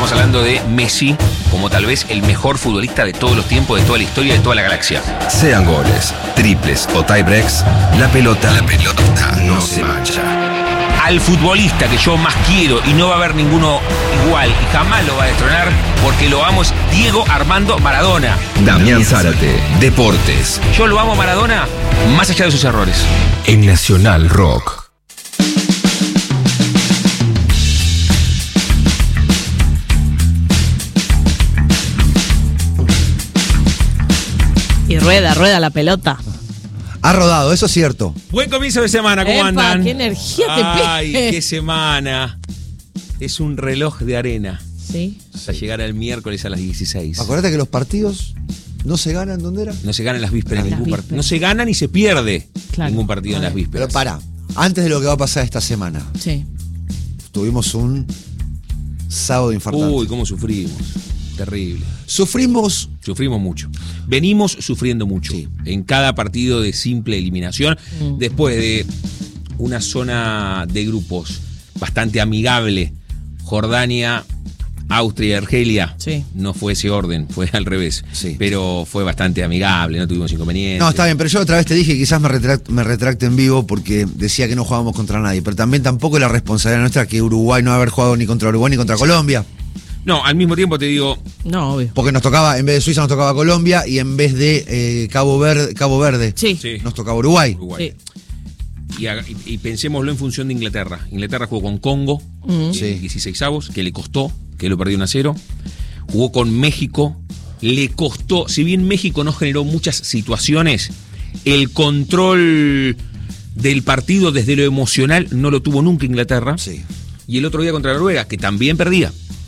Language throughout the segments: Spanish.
Estamos hablando de Messi como tal vez el mejor futbolista de todos los tiempos, de toda la historia, de toda la galaxia. Sean goles, triples o tiebreaks, la pelota no se mancha. Al futbolista que yo más quiero y no va a haber ninguno igual y jamás lo va a destronar porque lo amo es Diego Armando Maradona. Damián Zárate, Deportes. Yo lo amo a Maradona más allá de sus errores. En Nacional Rock. Y rueda la pelota. Ha rodado, eso es cierto. Buen comienzo de semana, ¿cómo Epa, andan? qué energía te Ay, pide. qué semana. Es un reloj de arena. Sí. Hasta llegar el miércoles a las 16. Acordate que los partidos no se ganan, ¿dónde era? No se gana en las vísperas. Las Ningún vísperas. partido. No se gana ni se pierde Claro. ningún partido en las vísperas. Pero pará, antes de lo que va a pasar esta semana, Sí. tuvimos un sábado infartante. Uy, cómo sufrimos. Terrible. Sufrimos Mucho. Venimos sufriendo mucho. Sí. En cada partido de simple eliminación. Después de una zona de grupos bastante amigable. Jordania, Austria y Argelia. Sí. No fue ese orden, fue al revés. Sí. Pero fue bastante amigable, no tuvimos inconvenientes. No, está bien, pero yo otra vez te dije, quizás me retracte en vivo porque decía que no jugábamos contra nadie, pero también tampoco es la responsabilidad nuestra que Uruguay no haber jugado ni contra Uruguay ni contra Colombia, No, al mismo tiempo te digo, No, obvio. porque nos tocaba, en vez de Suiza nos tocaba Colombia y en vez de Cabo Verde Sí. Sí. nos tocaba Uruguay. Uruguay. Sí. Y pensémoslo en función de Inglaterra. Inglaterra jugó con Congo, Sí. 16avos, que le costó, que lo perdió 1-0. Jugó con México, le costó, si bien México no generó muchas situaciones, el control del partido desde lo emocional no lo tuvo nunca Inglaterra. Sí. Y el otro día contra Noruega, que también perdía.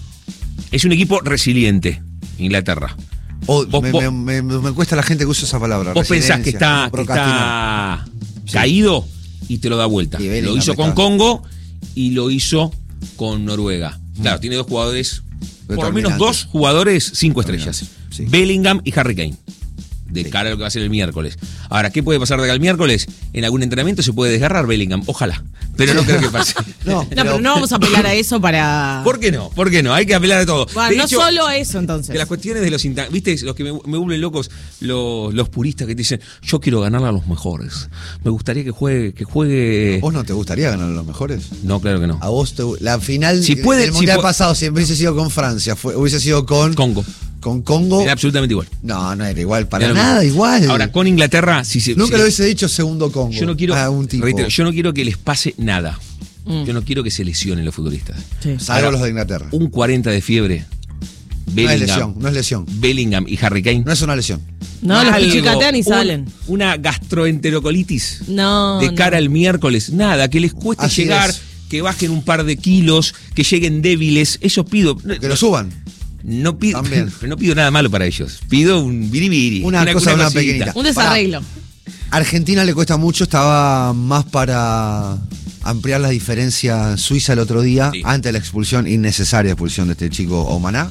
Es un equipo resiliente, Inglaterra. O, Vos- me cuesta la gente que usa esa palabra. Vos pensás que resiliencia, está procrastinar. Sí. caído y te lo da vuelta. Y Bellingham Lo hizo con está. Congo y lo hizo con Noruega. Claro, tiene dos jugadores, por lo menos Determinantes. 2 jugadores 5 estrellas. Sí. Bellingham y Harry Kane. De cara a lo que va a ser el miércoles. Ahora, ¿qué puede pasar de acá al miércoles? En algún entrenamiento se puede desgarrar Bellingham, ojalá. Pero no creo que pase. No, No, pero no vamos a apelar a eso para. ¿Por qué no? ¿Por qué no? Hay que apelar a todo. Bueno, De no hecho, solo a eso entonces. de las cuestiones de los ¿viste? Los que me vuelven locos, los puristas que te dicen, yo quiero ganarle a los mejores. Me gustaría que juegue. ¿Vos no te gustaría ganar a los mejores? No, claro que no. A vos la final Si puede- del mundial si pu- pasado si hubiese sido con Francia, hubiese sido con Congo. Congo. Era absolutamente igual. No era igual, para Era lo nada mismo. igual. Ahora, con Inglaterra, Nunca lo hubiese dicho segundo Congo. yo no quiero, a un tipo. reitero, yo no quiero que les pase nada. Yo no quiero que se lesionen los futbolistas. Sí. Salvo Ahora, los de Inglaterra. Un 40 de fiebre. No es lesión, no es lesión. Bellingham y Harry Kane. No es una lesión. No, los Algo, pichicatean y salen. Una gastroenterocolitis. No. De cara no. al miércoles, nada, que les cueste Así llegar, es. que bajen un par de kilos, que lleguen débiles, eso pido. Que lo suban. No pido, También. no pido nada malo para ellos. Pido un biribiri. Una cosa, una cosita. pequeñita. Un desarreglo. Argentina le cuesta mucho, estaba más para ampliar la diferencia Suiza el otro día, Sí. antes de la innecesaria expulsión de este chico Onamá.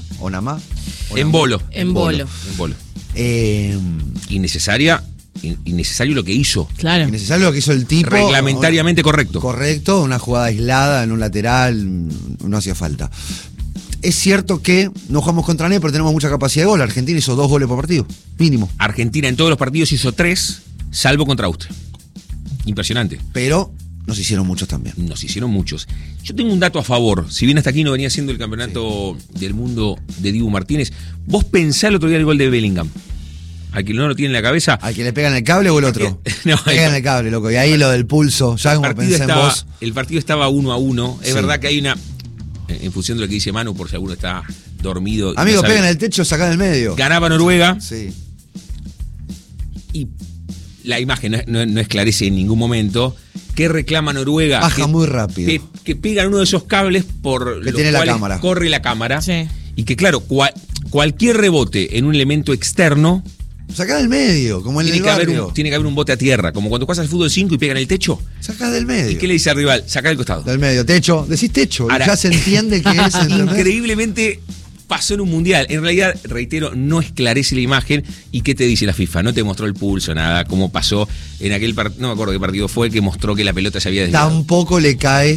En bolo. En bolo. En bolo. Eh, Innecesario lo que hizo. Claro. innecesario lo que hizo el tipo. Reglamentariamente correcto. Correcto, una jugada aislada en un lateral, no hacía falta. Es cierto que no jugamos contra nadie, pero tenemos mucha capacidad de gol. Argentina hizo 2 goles por partido, mínimo. Argentina en todos los partidos hizo 3, salvo contra Austria. Impresionante. Pero nos hicieron muchos también. Nos hicieron muchos. Yo tengo un dato a favor. Si bien hasta aquí no venía siendo el campeonato del mundo de Dibu Martínez, vos pensá el otro día el gol de Bellingham. Al que no lo tiene en la cabeza. ¿Al que le pegan el cable o el otro? No, Pegan el cable, loco. Y ahí lo del pulso, ya como pensé en vos. El partido estaba 1-1. Es Sí. verdad que hay una. En función de lo que dice Manu, por si alguno está dormido. y Amigo, no sabe, pegan el techo, sacan del medio. ganaba Noruega. Sí. Y la imagen no esclarece en ningún momento. ¿Qué reclama Noruega? Baja muy rápido. Que pegan uno de esos cables por Que los tiene la cuales cámara. corre la cámara. Sí. Y que claro, cualquier rebote en un elemento externo Sacá del medio, como en tiene el que, haber barrio. tiene que haber un bote a tierra. Como cuando juegas al fútbol 5 y pegan el techo. Sacá del medio. ¿Y qué le dice al rival? Sacá del costado. Del medio, techo. Decís techo. Ahora, ya se entiende que es. ¿entendés? Increíblemente pasó en un mundial. En realidad, reitero, no esclarece la imagen. ¿Y qué te dice la FIFA? No te mostró el pulso, nada. Cómo pasó en aquel partido, no me acuerdo qué partido fue, que mostró que la pelota se había desviado. Tampoco le cae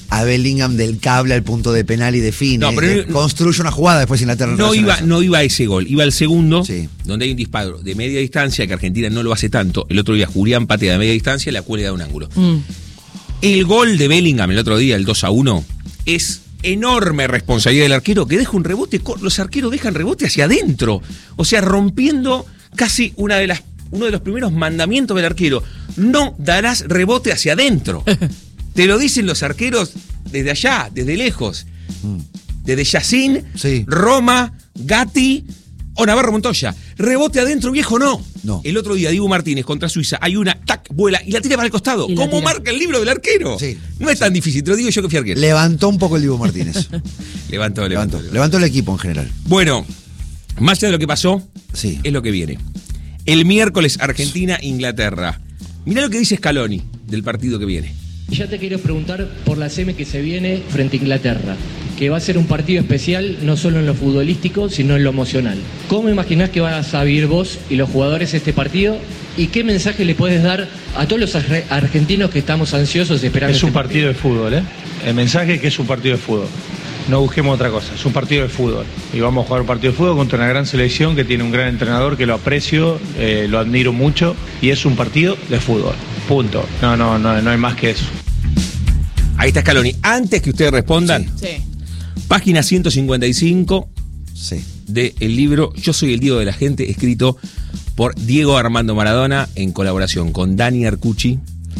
a Bellingham del cable al punto de penal y define. No, pero construye una jugada después Inglaterra. No iba a ese gol, iba al segundo, Sí. donde hay un disparo de media distancia, que Argentina no lo hace tanto. El otro día Julián patea de media distancia, la cuelga de un ángulo. El gol de Bellingham el otro día, el 2-1, es enorme responsabilidad del arquero, que deja un rebote. Los arqueros dejan rebote hacia adentro, o sea, rompiendo casi uno de los primeros mandamientos del arquero. No darás rebote hacia adentro. Te lo dicen los arqueros desde allá, desde lejos. Desde Yacine, Sí. Roma, Gatti o Navarro Montoya. Rebote adentro, viejo, no. El otro día, Diego Martínez contra Suiza, hay una, tac, vuela y la tira para el costado. Y la ¿Cómo tira. marca el libro del arquero? Sí. No es tan difícil, te lo digo yo que fui arquero. Levantó un poco el Dibu Martínez. Levantó. Levantó el equipo en general. Bueno, más allá de lo que pasó, Sí. es lo que viene. El miércoles, Argentina-Inglaterra. Mirá lo que dice Scaloni del partido que viene. Y ya te quiero preguntar por la semi que se viene frente a Inglaterra, que va a ser un partido especial no solo en lo futbolístico, sino en lo emocional. ¿Cómo imaginás que vas a vivir vos y los jugadores este partido? ¿Y qué mensaje le puedes dar a todos los argentinos que estamos ansiosos esperando Es un este partido de fútbol, ¿eh? El mensaje es que es un partido de fútbol. No busquemos otra cosa, es un partido de fútbol. Y vamos a jugar un partido de fútbol contra una gran selección que tiene un gran entrenador que lo aprecio, lo admiro mucho. Y es un partido de fútbol. Punto. No hay más que eso. Ahí está Scaloni. Antes que ustedes respondan, Sí. página 155 Sí. del libro Yo soy el Diego de la gente, escrito por Diego Armando Maradona en colaboración con Dani Arcucci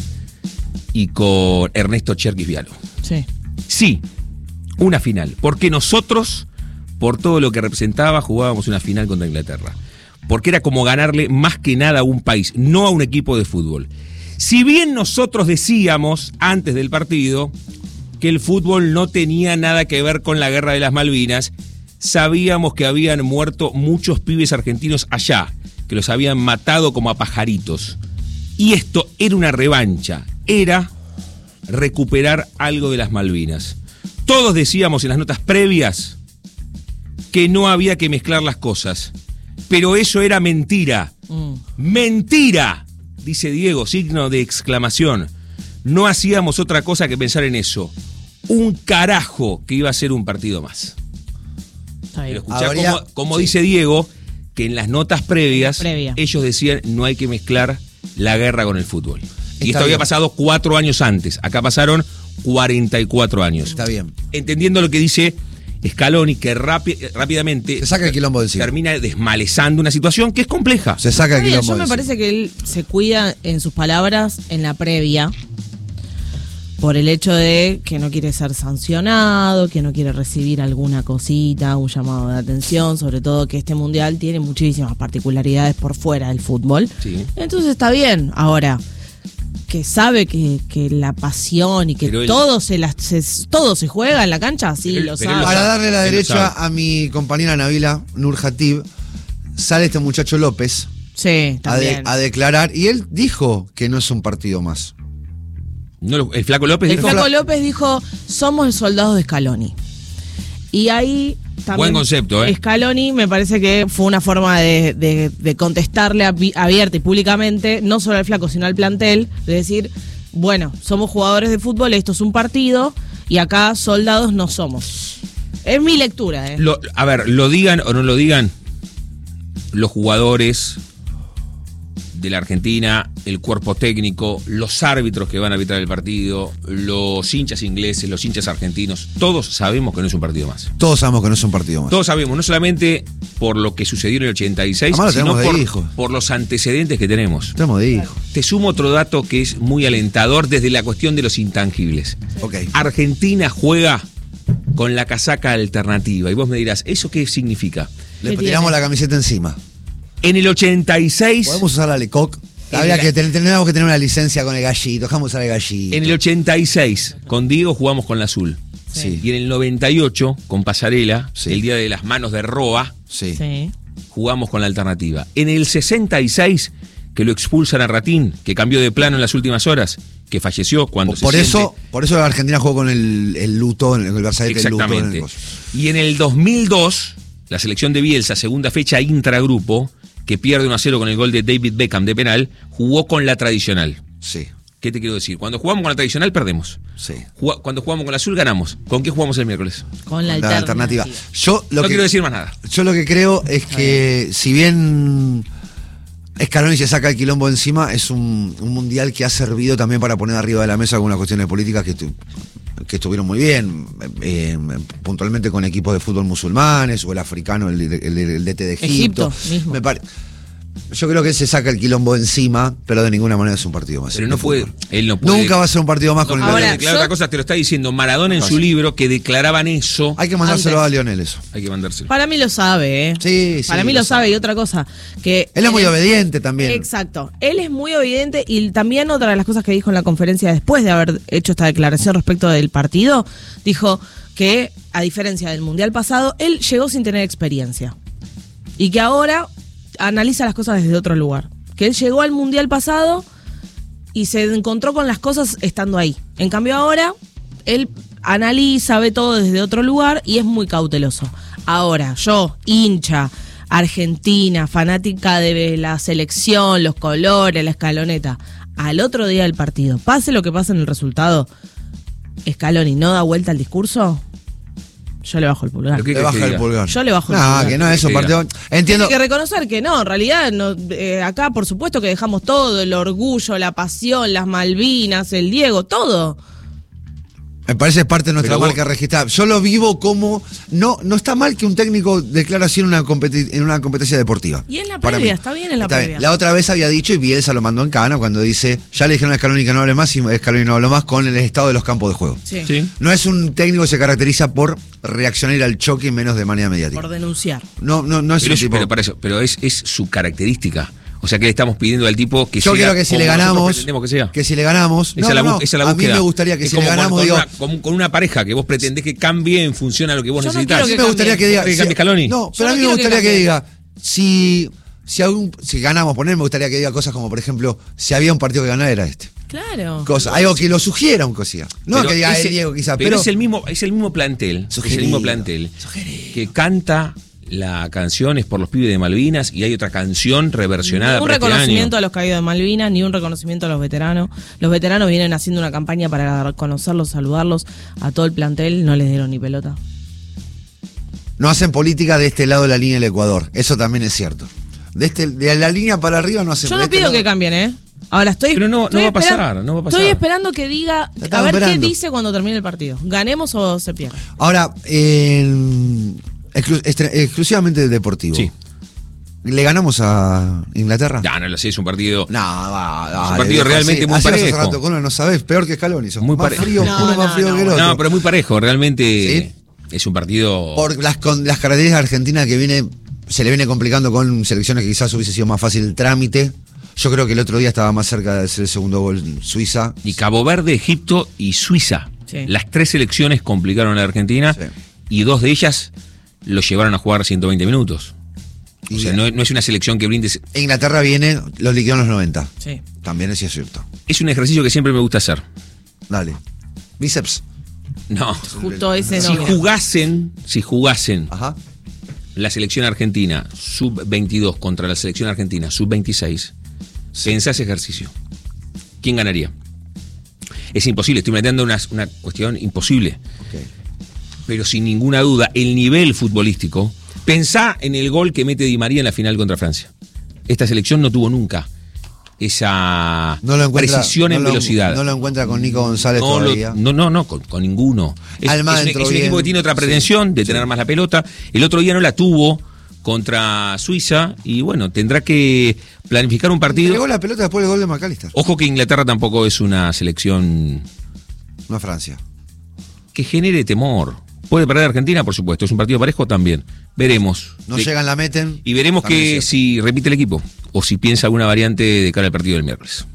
y con Ernesto Cherkis Vialo. Sí. Sí, una final, porque nosotros, por todo lo que representaba, jugábamos una final contra Inglaterra. Porque era como ganarle más que nada a un país, no a un equipo de fútbol. Si bien nosotros decíamos antes del partido que el fútbol no tenía nada que ver con la guerra de las Malvinas, sabíamos que habían muerto muchos pibes argentinos allá, que los habían matado como a pajaritos. Y esto era una revancha, era recuperar algo de las Malvinas. Todos decíamos en las notas previas que no había que mezclar las cosas, pero eso era mentira. ¡Mentira! Dice Diego, signo de exclamación. No hacíamos otra cosa que pensar en eso. Un carajo que iba a ser un partido más. Está bien. Pero escuchá cómo dice Diego, que en las notas previas, Previa. ellos decían no hay que mezclar la guerra con el fútbol. Y esto había bien. pasado 4 años antes. Acá pasaron 44 años. Está bien. Entendiendo lo que dice Scaloni, que rápidamente Se saca el quilombo del encima. termina desmalezando una situación que es compleja. Se saca el Está bien, quilombo yo me del parece que él se cuida en sus palabras en la previa por el hecho de que no quiere ser sancionado, que no quiere recibir alguna cosita, un llamado de atención, sobre todo que este mundial tiene muchísimas particularidades por fuera del fútbol. Sí. Entonces está bien. Ahora, que sabe que la pasión y que Pero él- todo se juega en la cancha, sí, Pero él- lo pero él sabe. lo Para sabe. darle la Él lo derecha sabe. a mi compañera Nabila Nurhatib, sale este muchacho López Sí, a, también. a declarar, y él dijo que no es un partido más. No, el Flaco López El dijo, Flaco López dijo, somos soldados de Scaloni. Y ahí también... Buen concepto, ¿eh? Scaloni me parece que fue una forma de contestarle abierta y públicamente, no solo al Flaco, sino al plantel, de decir, bueno, somos jugadores de fútbol, esto es un partido, y acá soldados no somos. Es mi lectura, ¿eh? A ver, lo digan o no lo digan, los jugadores de la Argentina, el cuerpo técnico, los árbitros que van a arbitrar el partido, los hinchas ingleses, los hinchas argentinos, todos sabemos que no es un partido más. Todos sabemos que no es un partido más. Todos sabemos, no solamente por lo que sucedió en el 86, Además lo sino tenemos de por, hijo. por los antecedentes que tenemos. Estamos de hijo. Te sumo otro dato que es muy alentador desde la cuestión de los intangibles. Ok. Argentina juega con la casaca alternativa. Y vos me dirás, ¿eso qué significa? Le ¿Qué tiramos tiene? la camiseta encima. En el 86, ¿Podemos usar la Lecoq? Habría que teníamos que tener una licencia con el gallito. Dejamos usar el gallito. en el 86, con Diego jugamos con la azul. Sí. Y en el 98, con Pasarela, Sí. el día de las manos de Roa, Sí. Sí. jugamos con la alternativa. En el 66, que lo expulsan a Ratín, que cambió de plano en las últimas horas, que falleció cuando Por eso la Argentina jugó con el luto, el brazalete del luto. En Exactamente. el coso. Y en el 2002, la selección de Bielsa, segunda fecha intragrupo, que pierde 1-0 con el gol de David Beckham de penal, jugó con la tradicional. Sí. ¿Qué te quiero decir? Cuando jugamos con la tradicional, perdemos. Sí. Cuando jugamos con la azul, ganamos. ¿Con qué jugamos el miércoles? Con la La alternativa. Yo lo No que, quiero decir más nada. Yo lo que creo es que, si bien Scaloni se saca el quilombo encima, es un mundial que ha servido también para poner arriba de la mesa algunas cuestiones políticas que estuvieron muy bien, puntualmente con equipos de fútbol musulmanes, o el africano, el DT de Egipto. mismo. Yo creo que él se saca el quilombo encima, pero de ninguna manera es un partido más. Pero no puede, él no puede. Nunca va a ser un partido más con el Ahora, Declarar otra cosa, te lo está diciendo Maradona en su libro, que declaraban eso. Hay que mandárselo Antes. a Lionel eso. Hay que mandárselo. Para mí lo sabe, ¿eh? Sí, sí. Para mí lo sabe. Y otra cosa, que... Él es muy obediente también. Exacto. Él es muy obediente y también otra de las cosas que dijo en la conferencia después de haber hecho esta declaración respecto del partido, dijo que, a diferencia del Mundial pasado, él llegó sin tener experiencia. Y que ahora analiza las cosas desde otro lugar. Que él llegó al Mundial pasado y se encontró con las cosas estando ahí. En cambio ahora, él analiza, ve todo desde otro lugar y es muy cauteloso. Ahora, yo, hincha, argentina, fanática de la selección, los colores, la escaloneta, al otro día del partido, pase lo que pase en el resultado, Scaloni no da vuelta al discurso, yo le bajo el pulgar. ¿Pero qué Le querés que baja el diga? pulgar. Yo le bajo el pulgar. Que no es un Que partido. Entiendo. Tiene que reconocer que no, en realidad no, acá por supuesto que dejamos todo, el orgullo, la pasión, las Malvinas, el Diego, todo. Me parece parte de nuestra Pero vos- marca registrada. Yo lo vivo como. No está mal que un técnico declare así en una competencia deportiva. Y en la Para previa, mí. está bien en la Está previa. La otra vez había dicho, y Bielsa lo mandó en cana, cuando dice: ya le dijeron a Scaloni que no hable más, y Scaloni no habló más, con el estado de los campos de juego. Sí. Sí. No es un técnico que se caracteriza por reaccionar al choque menos de manera mediática. Por denunciar. No es Pero, un tipo. pero para eso, pero es su característica. O sea que le estamos pidiendo al tipo que Yo sea quiero que si como le nosotros ganamos. pretendemos que sea. Que si le ganamos. Esa es la no, esa es la a mí búsqueda. me gustaría que Es si le como ganamos, con digo. una pareja que vos pretendés que cambie en función a lo que vos Yo no necesitas. quiero A mí que me gustaría cambie. que diga. ¿Que cambie Scaloni? No, Yo pero no a mí me quiero que gustaría que cambie. diga. Si ganamos, me gustaría que diga cosas como, por ejemplo, si había un partido que ganara era este. Claro. Algo que lo sugiera un cosía. No Pero que diga ese- Diego quizás, pero pero. es el mismo plantel. Es el mismo plantel que canta la canción Es por los pibes de Malvinas y hay otra canción reversionada Ni un para este reconocimiento año. a los caídos de Malvinas, ni un reconocimiento a los veteranos. Los veteranos vienen haciendo una campaña para conocerlos, saludarlos. A todo el plantel no les dieron ni pelota. No hacen política de este lado de la línea del Ecuador. Eso también es cierto. De la línea para arriba no hacen. Yo de no este pido lado- que cambien, ¿eh? Ahora estoy. Pero no estoy va a pasar, esperando- no va a pasar. Estoy esperando que diga, Te a estaba ver esperando. qué dice cuando termine el partido. ¿Ganemos o se pierde? Ahora, exclusivamente deportivo. Sí. ¿Le ganamos a Inglaterra? Ya, no lo sé, es un partido. No, va, Es un partido realmente muy parejo. No sabés, peor que Scaloni. Sos Muy más parejo. frío, No, uno más no, frío no. que el otro. No, pero muy parejo, realmente ¿Sí? es un partido. Por las características de Argentina que se le viene complicando con selecciones que quizás hubiese sido más fácil el trámite. Yo creo que el otro día estaba más cerca de ser el segundo gol en Suiza. Y Cabo Verde, Egipto y Suiza. Sí. Las tres selecciones complicaron a la Argentina Sí. y dos de ellas lo llevaron a jugar 120 minutos. Y O sea, no es una selección que brinde. Inglaterra viene, los liquidó en los 90. Sí. También es cierto. Es un ejercicio que siempre me gusta hacer. Dale. Bíceps. No. Justo ese no. Si jugasen Ajá. la selección argentina sub-22 contra la selección argentina sub-26, pensá ese ejercicio. ¿Quién ganaría? Es imposible, estoy planteando una cuestión imposible. Ok. Pero sin ninguna duda, el nivel futbolístico, pensá en el gol que mete Di María en la final contra Francia. Esta selección no tuvo nunca esa No lo encuentra, precisión en velocidad. No lo encuentra con Nico González No, todavía. con ninguno. Es Almada un entró equipo bien. que tiene otra pretensión de tener más la pelota. El otro día no la tuvo contra Suiza y bueno, tendrá que planificar un partido. Llegó la pelota después del gol de McAllister. Ojo que Inglaterra tampoco es una selección No Francia. que genere temor. Puede perder Argentina, por supuesto. Es un partido parejo también. Veremos. No llegan, la meten. Y veremos También es que cierto. si repite el equipo o si piensa alguna variante de cara al partido del miércoles.